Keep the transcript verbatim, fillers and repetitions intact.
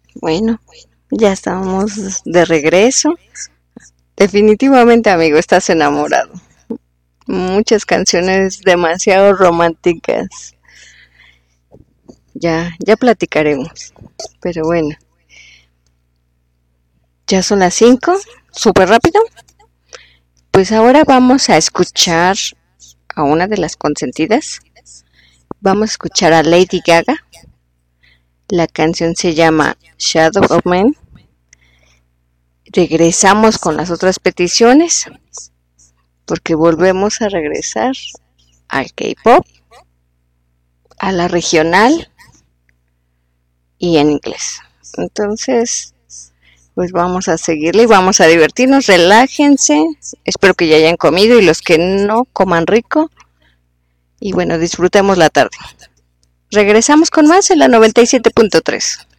Bueno, ya estamos de regreso. Definitivamente, amigo, estás enamorado. Muchas canciones demasiado románticas. Ya, ya platicaremos. Pero bueno, ya son las cinco. Súper rápido. Pues ahora vamos a escuchar a una de las consentidas. Vamos a escuchar a Lady Gaga. La canción se llama Shadow of Man. Regresamos con las otras peticiones, porque volvemos a regresar al K-pop, a la regional y en inglés. Entonces, pues vamos a seguirle y vamos a divertirnos. Relájense. Espero que ya hayan comido y los que no, coman rico. Y bueno, disfrutemos la tarde. Regresamos con más en la noventa y siete punto tres.